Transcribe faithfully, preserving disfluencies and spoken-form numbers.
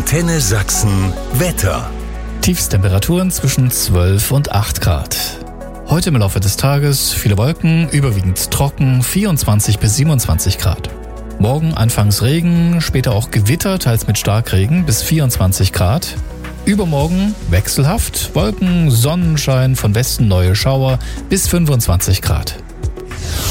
Antenne Sachsen Wetter. Tiefstemperaturen zwischen zwölf und acht Grad. Heute im Laufe des Tages viele Wolken, überwiegend trocken, vierundzwanzig bis siebenundzwanzig Grad. Morgen anfangs Regen, später auch Gewitter, teils mit Starkregen, bis vierundzwanzig Grad. Übermorgen wechselhaft, Wolken, Sonnenschein, von Westen neue Schauer bis fünfundzwanzig Grad.